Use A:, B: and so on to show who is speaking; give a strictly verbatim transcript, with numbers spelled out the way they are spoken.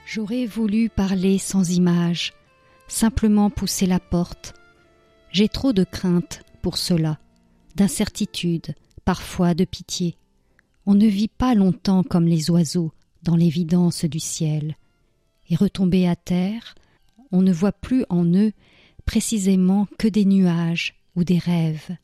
A: J'aurais voulu parler sans images, simplement pousser la porte. J'ai trop de crainte pour cela, d'incertitude, parfois de pitié. On ne vit pas longtemps comme les oiseaux dans l'évidence du ciel. Et retomber à terre, on ne voit plus en eux précisément que des nuages ou des rêves.